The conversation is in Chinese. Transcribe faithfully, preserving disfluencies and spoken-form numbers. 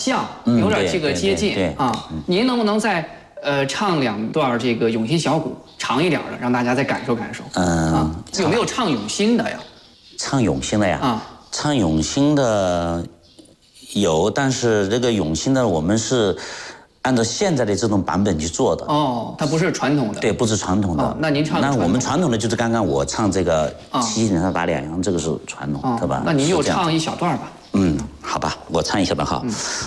像， 嗯有点这个接近对对对啊。您能不能再呃唱两段这个永新小鼓，长一点的，让大家再感受感受？ 嗯， 啊，有没有唱永新的呀？ 唱永兴的呀？ 啊， 唱永兴的有，但是这个永兴的我们是按照现在的这种版本去做的。 哦，它不是传统的。 对，不是传统的。 哦，那您唱那我们传传统的就是刚刚我唱这个啊七七零三打两样，这个是传统，对吧？ 那您就是这样唱一小段吧。 嗯，好吧，我唱一下吧哈。